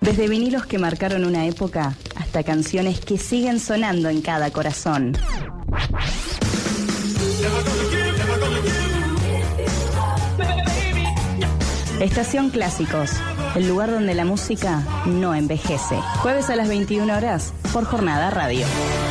Desde vinilos que marcaron una época hasta canciones que siguen sonando en cada corazón. Estación Clásicos, el lugar donde la música no envejece. Jueves a las 21 horas por Jornada Radio.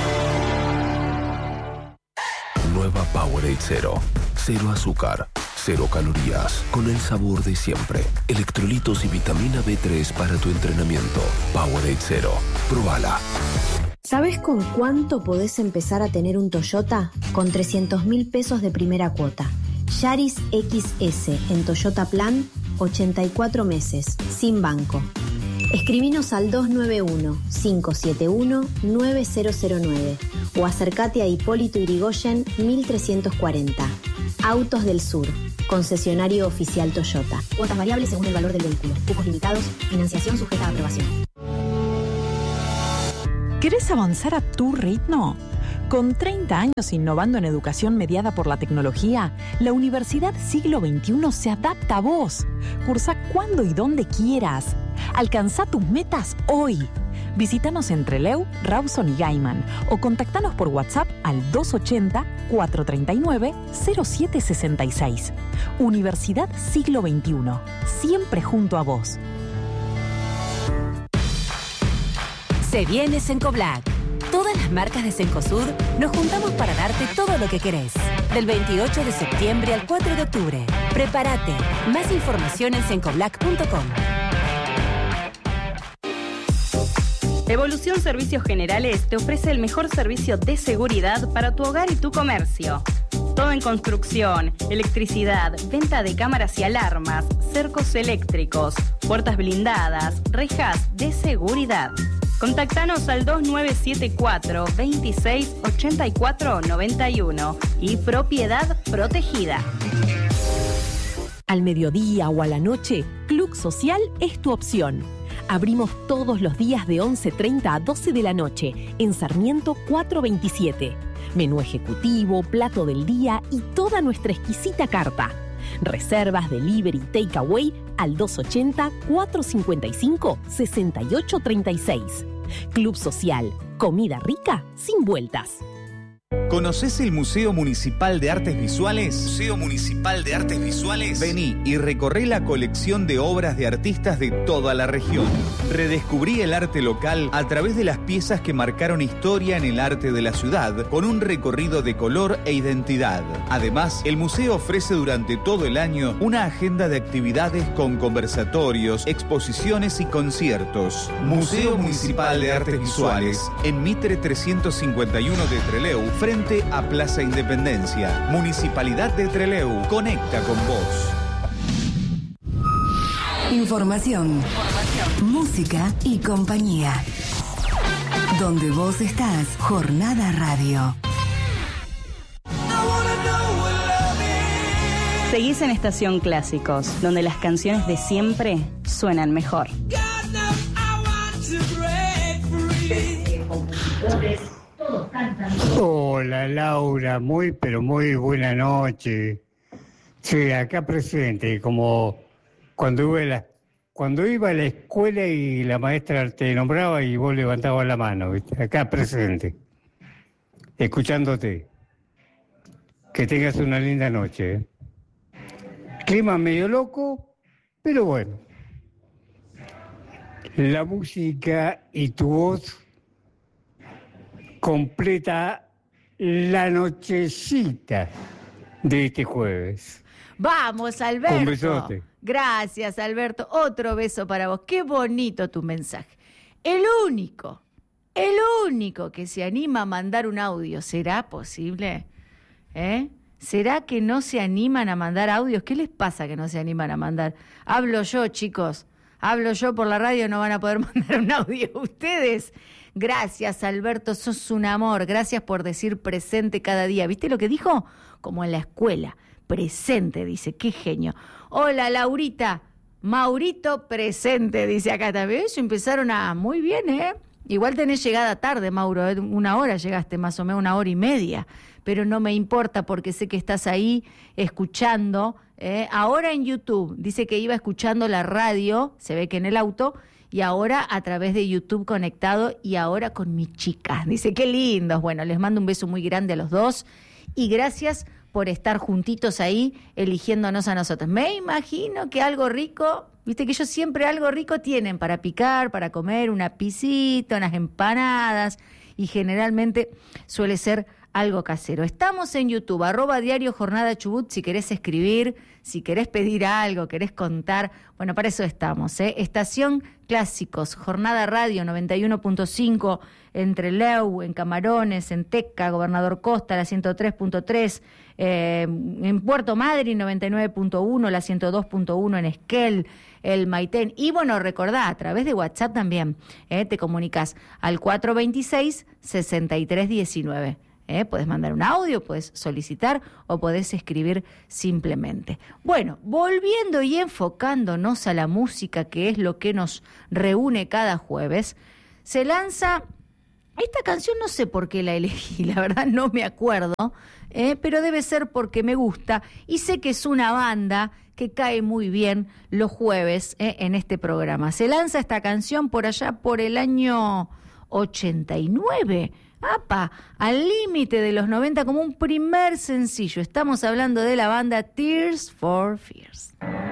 Nueva Powerade Zero. Cero azúcar, cero calorías, con el sabor de siempre. Electrolitos y vitamina B3 para tu entrenamiento. Powerade Zero. Probala. ¿Sabes con cuánto podés empezar a tener un Toyota? Con 300.000 pesos de primera cuota. Yaris XS en Toyota Plan, 84 meses, sin banco. Escribinos al 291-571-9009 o acércate a Hipólito Yrigoyen 1340. Autos del Sur, concesionario oficial Toyota. Cuotas variables según el valor del vehículo. Cupos limitados, financiación sujeta a aprobación. ¿Querés avanzar a tu ritmo? Con 30 años innovando en educación mediada por la tecnología, la Universidad Siglo XXI se adapta a vos. Cursa cuando y donde quieras. Alcanzá tus metas hoy. Visítanos en Trelew, Rawson y Gaiman o contactanos por WhatsApp al 280-439-0766. Universidad Siglo XXI, siempre junto a vos. Se viene Cencoblac. Todas las marcas de Cencosud nos juntamos para darte todo lo que querés. Del 28 de septiembre al 4 de octubre. Prepárate. Más información en cencoblac.com. Evolución Servicios Generales te ofrece el mejor servicio de seguridad para tu hogar y tu comercio. Todo en construcción, electricidad, venta de cámaras y alarmas, cercos eléctricos, puertas blindadas, rejas de seguridad. Contactanos al 2974 26 84 91 y Propiedad Protegida. Al mediodía o a la noche, Club Social es tu opción. Abrimos todos los días de 11:30 a 12 de la noche en Sarmiento 427. Menú ejecutivo, plato del día y toda nuestra exquisita carta. Reservas, delivery, takeaway al 280-455-6836. Club Social. Comida rica sin vueltas. ¿Conocés el Museo Municipal de Artes Visuales? Museo Municipal de Artes Visuales. Vení y recorré la colección de obras de artistas de toda la región. Redescubrí el arte local a través de las piezas que marcaron historia en el arte de la ciudad, con un recorrido de color e identidad. Además, el museo ofrece durante todo el año una agenda de actividades con conversatorios, exposiciones y conciertos. Museo Municipal de Artes Visuales, en Mitre 351 de Trelew, frente a Plaza Independencia. Municipalidad de Trelew. Conecta con vos. Información, música y compañía. Donde vos estás, Jornada Radio. Seguís en Estación Clásicos, donde las canciones de siempre suenan mejor. Hola Laura, muy pero muy buena noche. Sí, acá presente, como cuando iba a la escuela y la maestra te nombraba y vos levantabas la mano, ¿viste? Acá presente, escuchándote. Que tengas una linda noche, ¿eh? Clima medio loco, pero bueno. La música y tu voz completa la nochecita de este jueves. Vamos, Alberto. Un besote. Gracias, Alberto. Otro beso para vos. Qué bonito tu mensaje. El único que se anima a mandar un audio, ¿será posible? ¿Será que no se animan a mandar audios? ¿Qué les pasa que no se animan a mandar? Hablo yo, chicos. Hablo yo por la radio, no van a poder mandar un audio ustedes. Gracias, Alberto, sos un amor. Gracias por decir presente cada día. ¿Viste lo que dijo? Como en la escuela. Presente, dice. Qué genio. Hola, Laurita. Maurito, presente, dice acá también. Eso empezaron muy bien, ¿eh? Igual tenés llegada tarde, Mauro. 1 hora llegaste, más o menos 1 hora y media. Pero no me importa porque sé que estás ahí escuchando. Ahora en YouTube. Dice que iba escuchando la radio, se ve que en el auto, y ahora a través de YouTube conectado y ahora con mi chica. Dice, qué lindos. Bueno, les mando un beso muy grande a los dos y gracias por estar juntitos ahí eligiéndonos a nosotros. Me imagino que algo rico, viste que ellos siempre algo rico tienen para picar, para comer, una pisita, unas empanadas y generalmente suele ser algo casero. Estamos en YouTube, @Diario Jornada Chubut, si querés escribir, si querés pedir algo, querés contar, bueno, para eso estamos, ¿eh? Estación Clásicos, Jornada Radio 91.5, entre Leu, en Camarones, en Teca, Gobernador Costa, la 103.3, en Puerto Madryn 99.1, la 102.1 en Esquel, el Maitén. Y bueno, recordá, a través de WhatsApp también, te comunicas al 426-6319. Podés mandar un audio, podés solicitar o podés escribir simplemente. Bueno, volviendo y enfocándonos a la música, que es lo que nos reúne cada jueves, se lanza esta canción, no sé por qué la elegí, la verdad no me acuerdo, pero debe ser porque me gusta y sé que es una banda que cae muy bien los jueves en este programa. Se lanza esta canción por allá por el año 89, al límite de los 90 como un primer sencillo. Estamos hablando de la banda Tears for Fears.